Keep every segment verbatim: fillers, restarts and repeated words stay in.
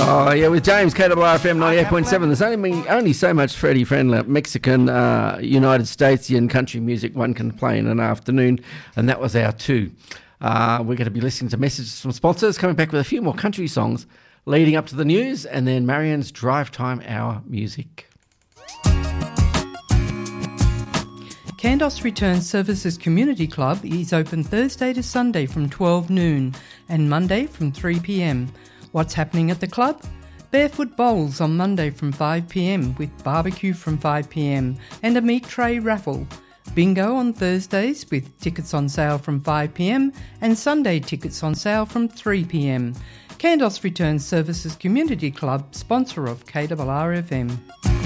Oh, yeah, with James, K R F M ninety-eight point seven. There's only only so much Freddie Friendler, Mexican, uh, United Statesian country music one can play in an afternoon, and that was our two. Uh, we're going to be listening to messages from sponsors, coming back with a few more country songs leading up to the news, and then Marianne's Drive Time Hour music. Kandos Return Services Community Club is open Thursday to Sunday from twelve noon and Monday from three p.m. What's happening at the club? Barefoot Bowls on Monday from five p.m. with barbecue from five p.m. and a meat tray raffle. Bingo on Thursdays with tickets on sale from five p.m. and Sunday tickets on sale from three p.m. Kandos Return Services Community Club, sponsor of K R R F M.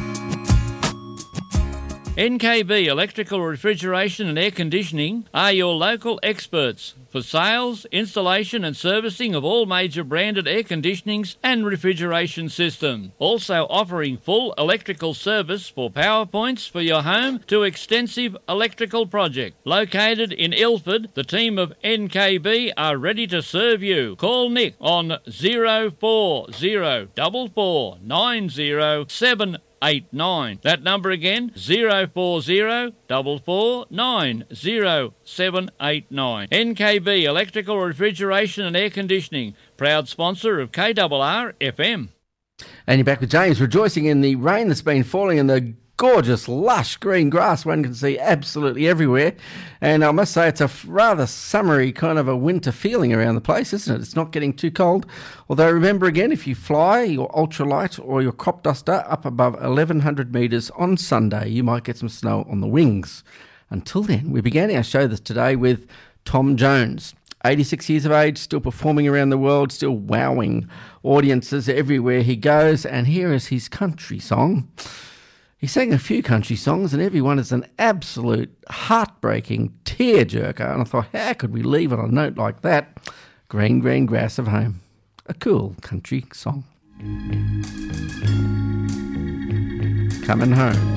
N K B Electrical Refrigeration and Air Conditioning are your local experts for sales, installation and servicing of all major branded air conditionings and refrigeration systems. Also offering full electrical service for power points for your home to extensive electrical project. Located in Ilford, the team of N K B are ready to serve you. Call Nick on zero four zero four four nine zero seven eight nine. That number again, zero four zero four four nine zero seven eight nine. N K B Electrical Refrigeration and Air Conditioning, proud sponsor of K R R F M. And you're back with James, rejoicing in the rain that's been falling and the gorgeous, lush green grass one can see absolutely everywhere. And I must say it's a rather summery kind of a winter feeling around the place, isn't it? It's not getting too cold. Although remember again, if you fly your ultralight or your crop duster up above eleven hundred metres on Sunday, you might get some snow on the wings. Until then, we began our show this today with Tom Jones. eighty-six years of age, still performing around the world, still wowing audiences everywhere he goes. And here is his country song. He sang a few country songs, and every one is an absolute heartbreaking tearjerker. And I thought, how could we leave on a note like that? Green, green grass of home. A cool country song. Coming home.